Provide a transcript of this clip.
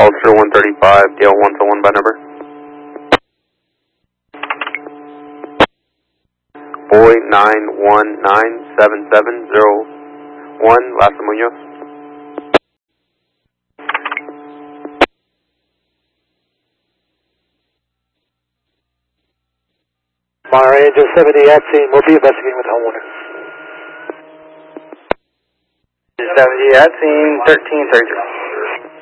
Ultra 135, DL 101 by number. Boy 9197701, Lhasa Munoz. Monterey Angel 70 at scene, we'll be investigating with homeowner. 70 at scene, 1333.